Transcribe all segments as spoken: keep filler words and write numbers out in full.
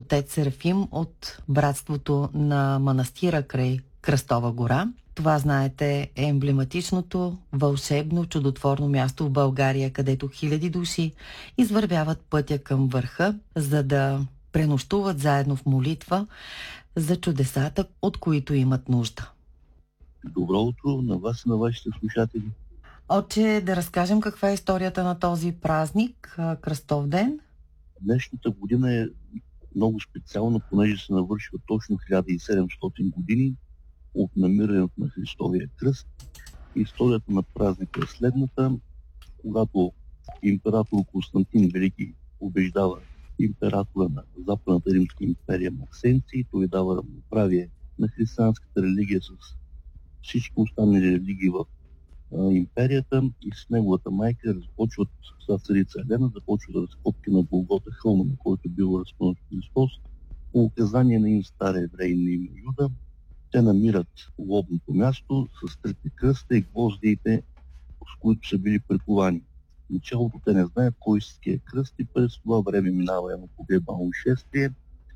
отец Серафим от братството на манастира край Кръстова гора. Това, знаете, е емблематичното, вълшебно, чудотворно място в България, където хиляди души извървяват пътя към върха, за да пренощуват заедно в молитва за чудесата, от които имат нужда. Добро утро на вас и на вашите слушатели. Отче, да разкажем каква е историята на този празник, Кръстов ден? Днешната година е много специална, понеже се навършва точно хиляда и седемстотин години от намирането на Христовия кръст. Историята на празника е следната. Когато император Константин Велики убеждава императора на Западната римска империя Максенций, той дава равноправие на християнската религия с всички останали религии в а, империята, и с неговата майка разпочват, с царица Елена, започват разкопки на Голгота, хълма, на който бил разпънат Христос. По указание на им стар еврей на име Юда, те намират лобното място с трите кръста и гвоздиите, с които са били приковани. В началото те не знаят кой е кръст и през това време минава едно погребално шествие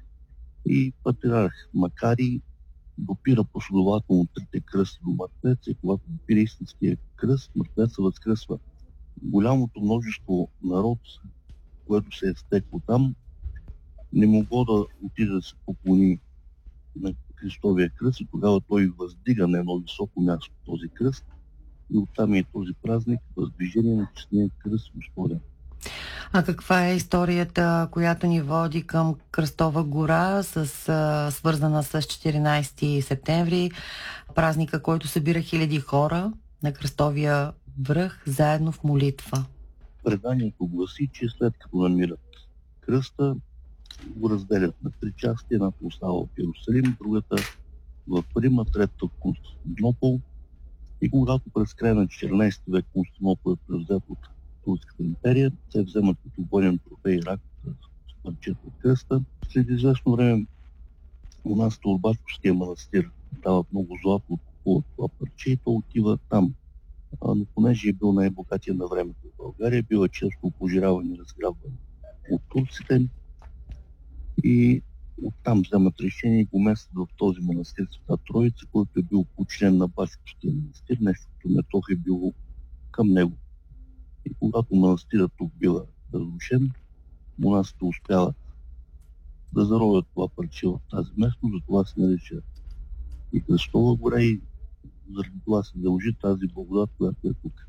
и патриарх Макарий допира последователно трите кръста до мъртвеца, и когато допира истинския кръст, мъртвеца възкръсва. Голямото множество народ, което се е стекло там, не могло да отиде да се поклони на Христовия кръст, и тогава той въздига на едно високо място този кръст, и оттам е този празник, въздвижение на честния кръст Господен. А каква е историята, която ни води към Кръстова гора, с, а, свързана с четиринайсети септември, празника, който събира хиляди хора на Кръстовия връх, заедно в молитва? Преданието гласи, че след като намират кръста, го разделят на три части. Едната остава в Иерусалим, другата в Рима, третата в Константинопол. И когато през края на четиринайсети век Константинопол е превзет от Турската империя, те вземат като военен трофей рак с парчета от кръста. След известно време у нас Турбачовския манастир дават много злато от това парче и то отива там. А, но понеже е бил най-богатия на времето в България, бил е често пожираван и разграбван от турците, и оттам вземат решение и го местят в този манастир Света Троица, който е бил подчинен на Бачковския манастир, нещо като метох е било към него. И когато манастирът тук бива разрушен, монасите успяват да заровят това парче в тази местност, затова се нарича и Кръстова гора, и заради това се дължи тази благодат, която е тук.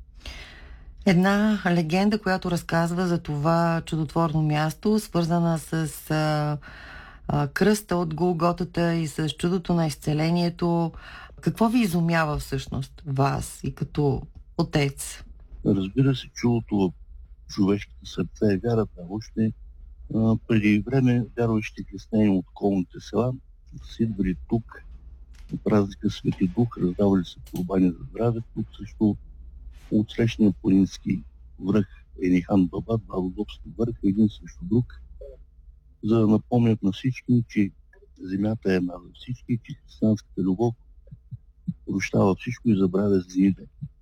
Една легенда, която разказва за това чудотворно място, свързана с а, а, кръста от Голготата и с чудото на изцелението. Какво ви изумява всъщност вас и като отец? Разбира се, чудото в човешките сърца е вярата. Още а, преди време вярващите християни от околните села са идвали тук на празника Свети Дух, раздавали се курбани за здраве. Тук също от срещния планински връх Енихан Баба, два родопски върха, един срещу друг, за да напомнят на всички, че земята е една за всички, че християнската любов прощава всичко и забравя злините.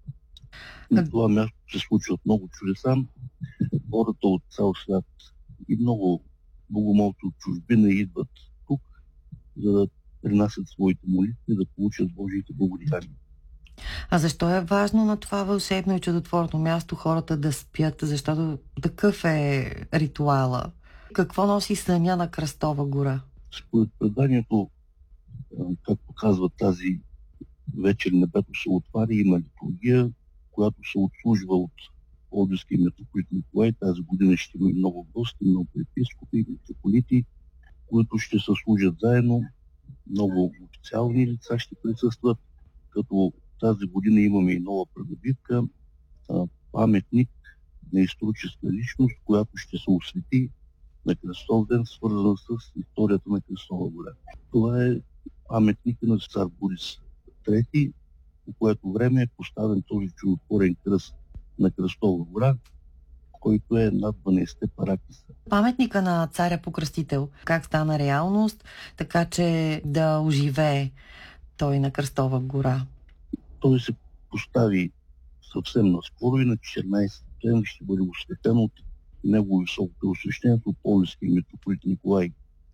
На това място се случват много чудеса. Хората от цял свят и много богомолци от чужбина идват тук, за да принасят своите молитви, да получат Божиите благодеяния. А защо е важно на това вълшебно и чудотворно място хората да спят? Защото такъв е ритуала. Какво носи съня на Кръстова гора? Според преданието, както казва, тази вечер небето се отваря, има литургия, която се отслужва от Пловдивския митрополит Николай. Тази година ще има много гости, много епископи и митрополити, които ще се служат заедно. Много официални лица ще присъстват, като тази година имаме и нова придобивка, паметник на историческа личност, която ще се освети на Кръстов ден, свързана с историята на Кръстова гора. Това е паметник на цар Борис трети, по което време е поставен този чудотворен кръст на Кръстова гора, който е над дванайсетте параклиса. Паметника на царя Покръстител, как стана реалност, така че да оживее той на Кръстова гора? Той се постави съвсем наскоро и на четиринайсети септември ще бъде осветен от негово високо преосвещението Пловдивския митрополит Николай